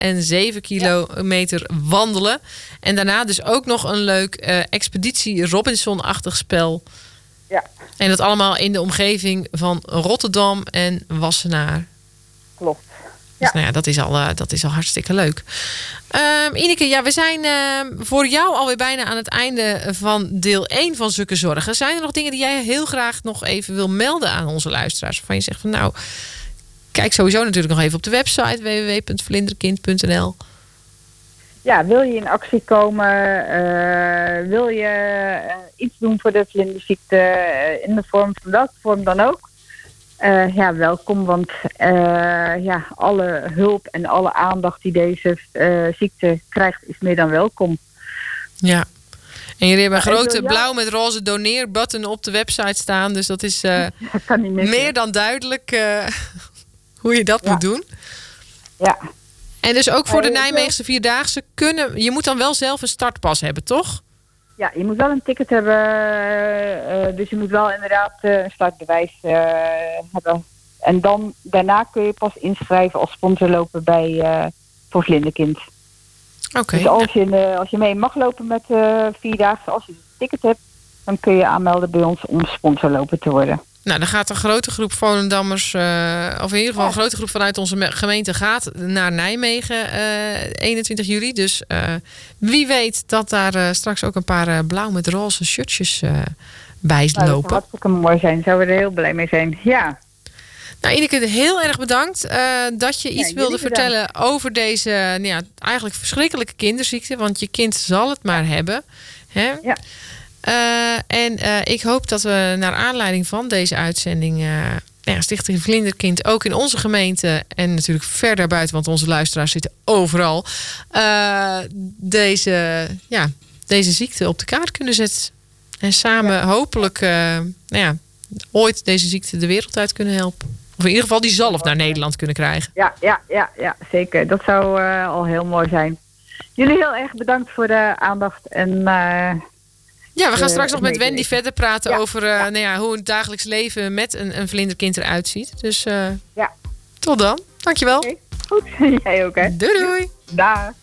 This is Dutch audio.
en 7 kilometer wandelen. En daarna dus ook nog een leuk Expeditie Robinson-achtig spel. Ja. En dat allemaal in de omgeving van Rotterdam en Wassenaar. Klopt. Dus nou ja, dat is al hartstikke leuk. Ineke, we zijn voor jou alweer bijna aan het einde van deel 1 van Zukke Zorgen. Zijn er nog dingen die jij heel graag nog even wil melden aan onze luisteraars? Waarvan je zegt van nou, kijk sowieso natuurlijk nog even op de website www.vlinderkind.nl. Ja, wil je in actie komen? Wil je iets doen voor de vlinderziekte? In de vorm van welke vorm dan ook? Welkom, want alle hulp en alle aandacht die deze ziekte krijgt is meer dan welkom. Ja, en jullie hebben een grote blauw met roze doneerbutton op de website staan. Dus dat is kan niet meer dan duidelijk hoe je dat moet doen. Ja. En dus ook voor de Nijmeegse Vierdaagse je moet dan wel zelf een startpas hebben, toch? Ja, je moet wel een ticket hebben. Dus je moet wel inderdaad een startbewijs hebben. En daarna kun je pas inschrijven als sponsorloper voor Vlinderkind. Oké. Dus als je mee mag lopen met Vierdaagse, als je een ticket hebt, dan kun je aanmelden bij ons om sponsorloper te worden. Nou, dan gaat een grote groep Volendammers, of in ieder geval een grote groep vanuit onze gemeente gaat naar Nijmegen 21 juli. Dus wie weet dat daar straks ook een paar blauw met roze shirtjes bij lopen. Dat zou hartstikke mooi zijn. Daar zouden we er heel blij mee zijn. Ja. Nou, Ineke, heel erg bedankt dat je iets wilde vertellen over deze eigenlijk verschrikkelijke kinderziekte. Want je kind zal het maar hebben. Hè? Ja. Ik hoop dat we naar aanleiding van deze uitzending Stichting Vlinderkind ook in onze gemeente en natuurlijk verder buiten, want onze luisteraars zitten overal, deze ziekte op de kaart kunnen zetten. En samen hopelijk ooit deze ziekte de wereld uit kunnen helpen. Of in ieder geval die zalf naar Nederland kunnen krijgen. Ja, zeker. Dat zou al heel mooi zijn. Jullie heel erg bedankt voor de aandacht en we gaan straks nog met Wendy verder praten over hoe het dagelijks leven met een vlinderkind eruit ziet. Dus tot dan. Dankjewel. Okay. Goed. Jij ook, hè? Doei. Dag.